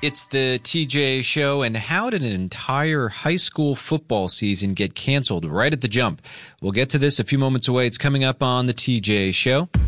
It's the TJ Show, and how did an entire high school football season get canceled right at the jump? We'll get to this a few moments away. It's coming up on the TJ Show.